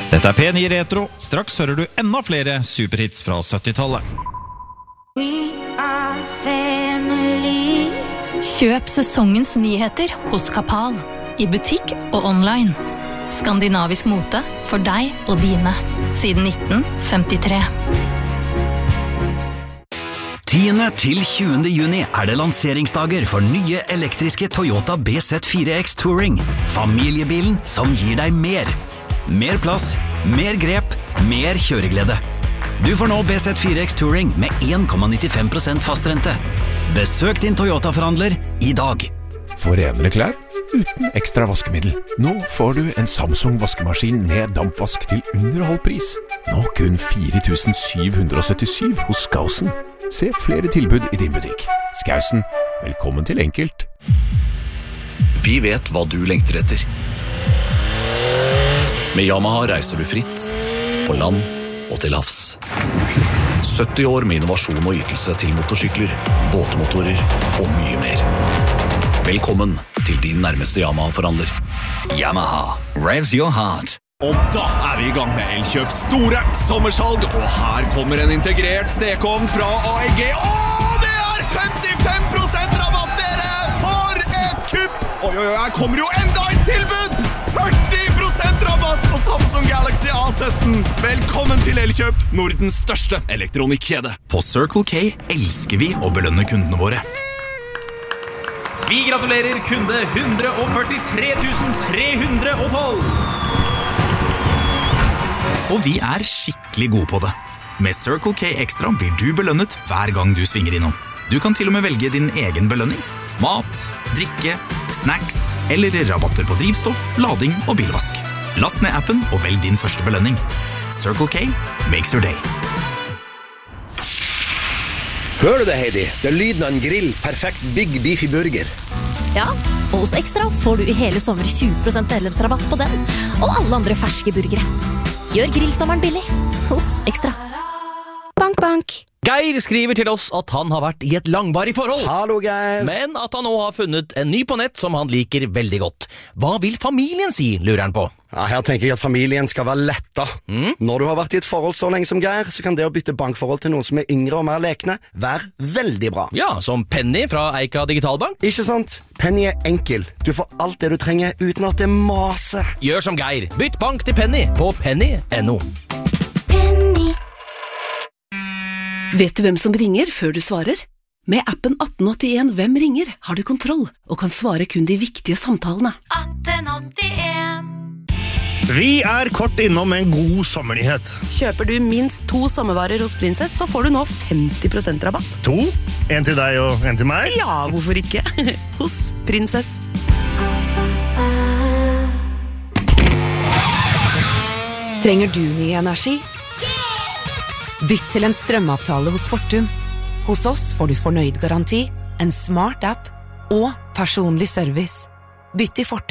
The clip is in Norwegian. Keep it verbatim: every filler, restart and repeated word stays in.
Dette er P ni Retro. Straks hører du enda flere superhits fra syttitallet. We are family. Kjøp sesongens nyheter hos Kapal. I butikk og online. Skandinavisk mote for deg og dine. Siden nitten femtitre. tiende til tjuende juni er det lanseringsdager for nye elektriske Toyota B Z fire X Touring. Familiebilen som gir deg mer. Mer plass, mer grep, mer kjøreglede. Du får nå B Z fire X Touring med en komma nittifem prosent fastrente. Besøk din Toyota-forhandler i dag. For renere klær uten ekstra vaskemiddel. Nå får du en Samsung vaskemaskin med dampvask til under halv pris. Nå kun fire tusen syv hundre syttisju hos Skausen. Se flere tilbud i din butikk. Skausen, velkommen til enkelt. Vi vet hva du lengter etter. Med Yamaha reiser du fritt, på land og til havs. sytti år med innovasjon og ytelse til motorsykler, båtmotorer og mye mer. Velkommen til din nærmeste Yamaha-forhandler. Yamaha, revs your heart. Og da er vi i gang med Elkjøps store sommersalg, og her kommer en integrert stekeovn fra A E G. Åh, det er femtifem prosent rabatt, dere! For et kupp! Oi, oi, oi, her kommer jo enda et tilbud! førti prosent rabatt på Samsung Galaxy A sytten. Velkommen til Elkjøp, Nordens største elektronikkjede. På Circle K elsker vi å belønne kundene våre. Vi gratulerer kunde one hundred forty-three thousand three hundred twelve. Og vi er skikkelig gode på det. Med Circle K Extra blir du belønnet hver gang du svinger innom. Du kan til og med velge din egen belønning. Mat, drikke, snacks eller rabatter på drivstoff, lading og bilvask. Last ned appen og velg din første belønning. Circle K makes your day. Hører du det, Heidi? Det er lyden av en grill. Perfekt Big Beefy Burger. Ja, og hos Extra får du i hele sommer tjue prosent medlemsrabatt på den, og alle andre ferske burgere. Gjør grillsommeren billig hos Extra. Bank, bank. Geir skriver til oss at han har vært i et langvarig forhold. Hallo, Geir. Men at han nå har funnet en ny på nett som han liker veldig godt. Hva vil familien si, lurer han på? Ja, her tenker jeg at familien skal være letta. Mm? Når du har vært i et forhold så lenge som Geir, så kan det å bytte bankforhold til noen som er yngre og mer lekne være veldig bra. Ja, som Penny fra Eika Digitalbank. Ikke sant? Penny er enkel. Du får alt det du trenger uten at det maser. Gjør som Geir. Bytt bank til Penny på penny punktum no. Vet du hvem som ringer før du svarer? Med appen atten åttien Hvem ringer har du kontroll og kan svare kun de viktige samtalene. atten åttien. Vi er kort innom en god sommernyhet. Kjøper du minst to sommervarer hos Princess, så får du nå femti prosent rabatt. To? En til deg og en til meg? Ja, hvorfor ikke? Hos Princess. Trenger du ny energi? Bytt til en strømavtale hos Fortum. Hos oss får du fornøyd garanti, en smart app og personlig service. Bytt til Fortum.